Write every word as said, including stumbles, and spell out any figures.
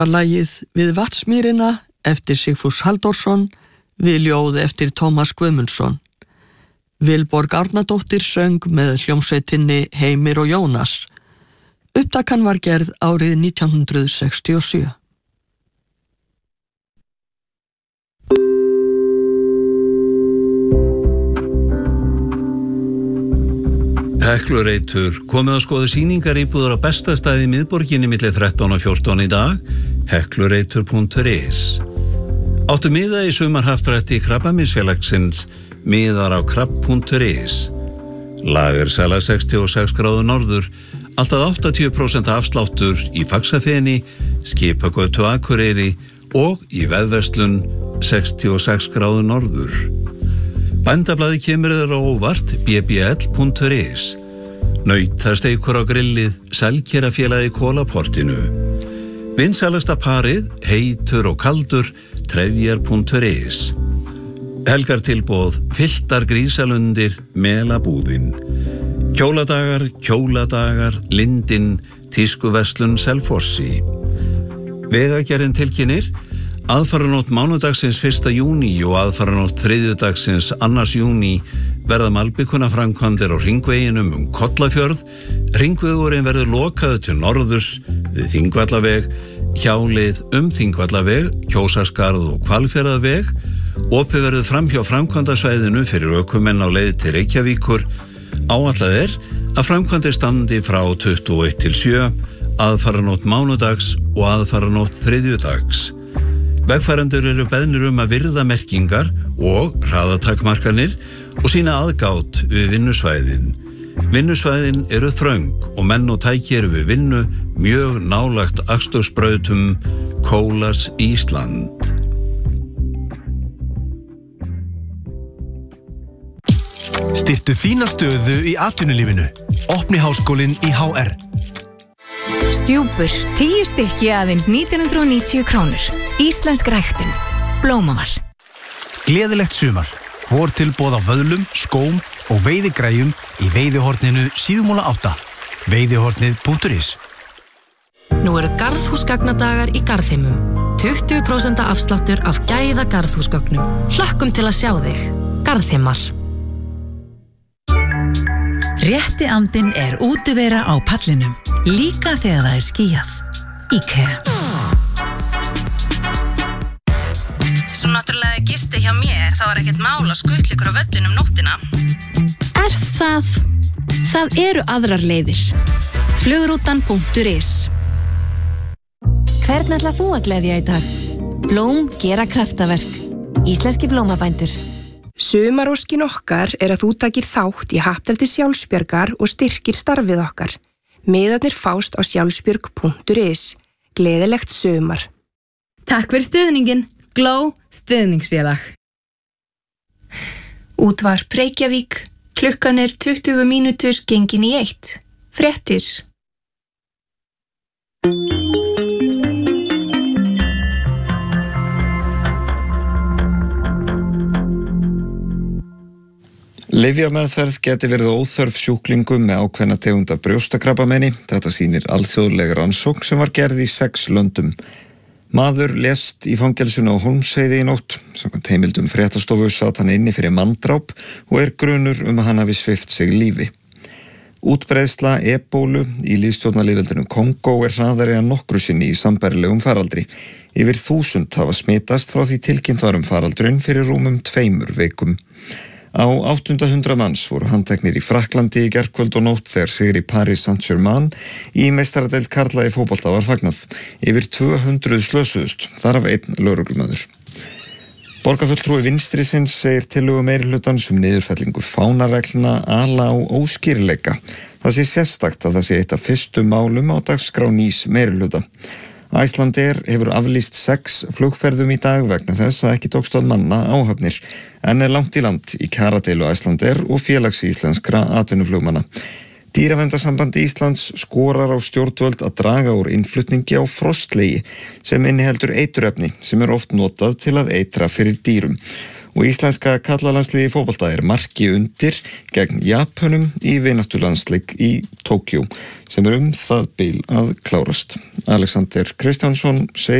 Lagið Við Vatnsmýrina eftir Sigfús Halldórsson við ljóð eftir Tómas Guðmundsson. Vilborg Árnadóttir söng með hljómsveitinni Heimir og Jónas. Upptakan var gerð árið nítján hundruð sextíu og sjö. Heklureitur komið að skoða sýningar íbúður á besta staði í miðborginni milli þrettán og fjórtán í dag, heklureitur punktur is. Áttu miða í sumarhappdrætti Krabbameinsfélagsins miðar á krabb punktur is. Lagersala sextíu og sex gráður norður, alltaf áttatíu prósent afsláttur í Faxafeni, Skipagötu Akureyri og í Veðverslun sextíu og sex gráður norður. Bændablaði kemur þér á óvart b b l punktur is. Nautasteikur á grillið, Selkerafélagi Kólaportinu. Vinsælasta parið, heitur og kaldur, trefjar punktur is. Helgartilboð, fylltar grísalundir, Melabúðin. Kjóladagar, kjóladagar, Lindin, Tískuverslun Selfossi. Vegagerðin tilkynnir, aðfaranótt mánudagsins fyrsta júní og aðfaranótt þriðjudagsins annars júní verða malbikuna framkvæmdir á hringveginum um Kollafjörð. Hringvegurinn verður lokaður til norðurs við Þingvallaveg, hjálið um Þingvallaveg, Kjósarskarð og Hvalfjarðarveg. Opið verður framhjá framkvæmdasvæðinu fyrir ökumenn á leið til Reykjavíkur. Áætlað er að framkvæmdir standi frá tuttugu og eitt til sjö, aðfaranótt mánudags og aðfaranótt þriðjudags. Vegfarendur eru beðnir um að virða merkingar og hraðatakmarkanir og sína aðgát við vinnusvæðin. Vinnusvæðin eru þröng og menn og tæki eru við vinnu mjög nálagt akstursbrautum Kólas Ísland. Styrktu þína stöðu í atvinnulífinu. Opni háskólinn í H R. Stjúpur, tíu stykki aðeins nítján hundruð og níutíu krónur. Íslensk ræktun. Blómaval. Gleðilegt sumar. Vortilboð á vöðlum, skóm og veiðigræjum í veiðihorninu Síðumúla átta. veiðihornið punktur is. Nú eru garðhúsgagnadagar í Garðheimum. tuttugu prósent afsláttur af gæða garðhúsgögnum. Hlökkum til að sjá þig. Garðheimar. Rétti andinn er útivera á pallinum, líka þegar það er skýjað. IKEA. Svo náttúrulega gisti hjá mér, þá er ekkert mál að skutla ykkur á völlunum nóttina. Er það? Það eru aðrar leiðir. Flugrútan punktur is. Hvern ætlar þú að gleðja í dag? Blóm gera kraftaverk. Íslenski blómabændur. Sumaróskin okkar er að þú takir þátt í happdrætti Sjálfsbjargar og styrkir starfið okkar. Miðarnir fást á sjálfsbjörg punktur is. Gleðilegt sumar. Takk fyrir stuðningin. Gló stuðningsfélag. Útvarp Reykjavík. Klukkan er tuttugu mínútur gengin í eitt. Fréttir. Lyfjameðferð geti verið óþörf sjúklingum með ákveðna tegund af brjóstakrabbameini. Þetta sýnir alþjóðleg rannsókn sem var gerð í sex löndum. Maður lést í fangelsinu á Hólmsheiði í nótt. Samkvæmt heimildum fréttastofu sat hann inni fyrir manndráp og er grunur um að hann hafi svipt sig lífi. Útbreiðsla ebólu í lýðstjórnarlýðveldinu Kongó er hraðari en nokkru sinni í sambærilegum faraldri. Yfir þúsund hafa smitast frá því tilkynnt var um faraldurinn fyrir rúmum tveimur vikum. Á áttunda hundrað manns voru handteknir í Frakklandi í gærkvöld og nótt þegar sigri Paris Saint-Germain í meistaradeild karla í fótbolta var fagnað. Yfir tvö hundruð slösuðust, þar af einn lögreglumaður. Borgarfulltrúi vinstrisins segir tillögu meirihlutans um niðurfellingu fánareglna ala á óskýrleika. Það sé sérstakt að það sé eitt af fyrstu málum á dagskrá nýs meirihluta. Icelandair hefur aflýst sex flugferðum í dag vegna þess að ekki tókst að manna áhafnir, en er langt í land í kjaradeilu Icelandair og félags íslenskra atvinnuflugmanna. Dýraverndarsambandi Íslands skorar á stjórnvöld að draga úr innflutningi á frostlegi sem inniheldur eiturefni sem er oft notað til að eitra fyrir dýrum. Og íslenska karlalandsliði í fótbolta er marki undir gegn Japönum í vináttulandsleik í Tókjó sem er um það bil að klárast. Alexander Kristjánsson segir